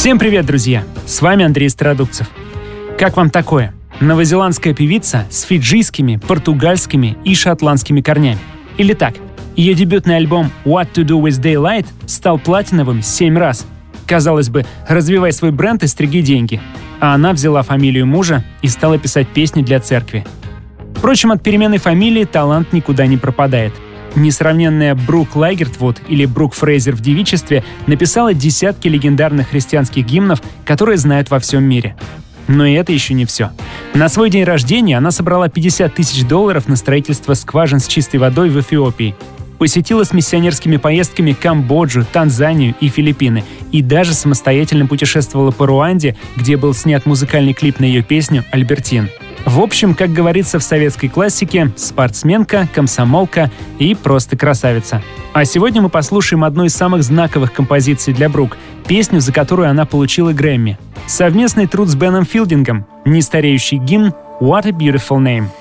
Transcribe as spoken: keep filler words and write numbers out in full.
Всем привет, друзья! С вами Андрей Стародубцев. Как вам такое? Новозеландская певица с фиджийскими, португальскими и шотландскими корнями. Или так, ее дебютный альбом «What to do with Daylight» стал платиновым семь раз. Казалось бы, развивай свой бренд и стриги деньги. А она взяла фамилию мужа и стала писать песни для церкви. Впрочем, от перемены фамилии талант никуда не пропадает. Несравненная Брук Лайгертвуд или Брук Фрейзер в девичестве написала десятки легендарных христианских гимнов, которые знают во всем мире. Но и это еще не все. На свой день рождения она собрала пятьдесят тысяч долларов на строительство скважин с чистой водой в Эфиопии. Посетила с миссионерскими поездками Камбоджу, Танзанию и Филиппины. И даже самостоятельно путешествовала по Руанде, где был снят музыкальный клип на ее песню «Альбертин». В общем, как говорится в советской классике, спортсменка, комсомолка и просто красавица. А сегодня мы послушаем одну из самых знаковых композиций для Брук, песню, за которую она получила Грэмми. Совместный труд с Беном Филдингом, нестареющий гимн «What a Beautiful Name».